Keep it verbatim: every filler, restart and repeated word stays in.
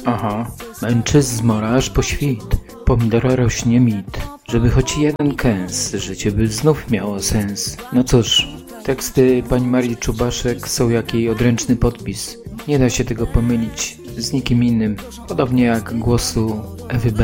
Aha, męczy zmora aż po świt, pomidora rośnie mit, żeby choć jeden kęs, życie by znów miało sens. No cóż, teksty pani Marii Czubaszek są jak jej odręczny podpis. Nie da się tego pomylić z nikim innym, podobnie jak głosu Ewy B.